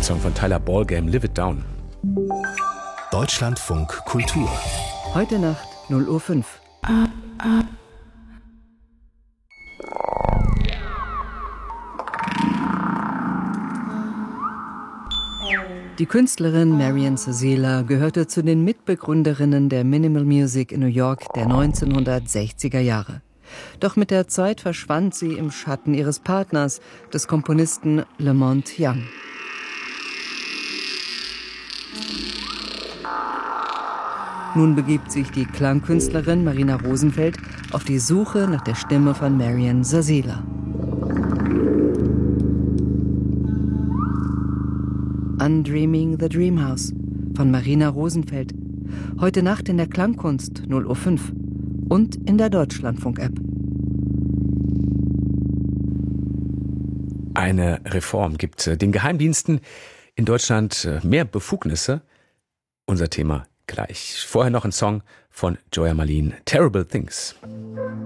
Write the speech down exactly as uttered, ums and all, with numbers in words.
Song von Tyler Ballgame, Live It Down. Deutschlandfunk Kultur. Heute Nacht null Uhr fünf. Die Künstlerin Marian Sazela gehörte zu den Mitbegründerinnen der Minimal Music in New York der neunzehnhundertsechziger Jahre. Doch mit der Zeit verschwand sie im Schatten ihres Partners, des Komponisten Lamont Young. Nun begibt sich die Klangkünstlerin Marina Rosenfeld auf die Suche nach der Stimme von Marian Sazela. Undreaming the Dream House von Marina Rosenfeld. Heute Nacht in der Klangkunst null Uhr fünf und in der Deutschlandfunk-App. Eine Reform gibt den Geheimdiensten in Deutschland mehr Befugnisse. Unser Thema gleich. Vorher noch ein Song von Joya Malin, Terrible Things.